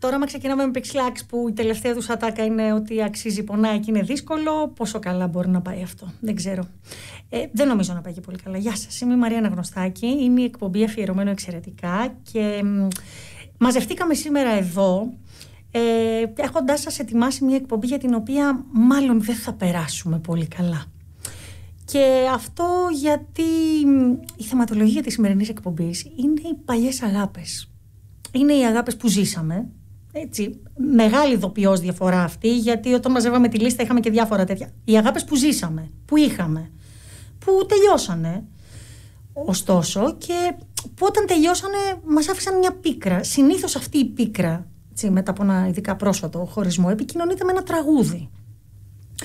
Τώρα, άμα ξεκινάμε με Pixlax, που η τελευταία του ατάκα είναι ότι αξίζει, πονάει και είναι δύσκολο, πόσο καλά μπορεί να πάει αυτό? Δεν ξέρω. Δεν νομίζω να πάει και πολύ καλά. Γεια σας, είμαι η Μαρία Αναγνωστάκη. Είναι η εκπομπή Αφιερωμένο Εξαιρετικά και μαζευτήκαμε σήμερα εδώ έχοντας σας ετοιμάσει μια εκπομπή για την οποία μάλλον δεν θα περάσουμε πολύ καλά. Και αυτό γιατί η θεματολογία της σημερινής εκπομπής είναι οι παλιές αγάπες. Είναι οι αγάπες που ζήσαμε. Έτσι, μεγάλη ειδοποιώς διαφορά αυτή, γιατί όταν μαζεύαμε τη λίστα είχαμε και διάφορα τέτοια. Οι αγάπες που ζήσαμε, που είχαμε, που τελειώσανε, ωστόσο, και που όταν τελειώσανε μας άφησαν μια πίκρα. Συνήθως αυτή η πίκρα, έτσι, μετά από ένα ειδικά πρόσφατο χωρισμό, επικοινωνείται με ένα τραγούδι.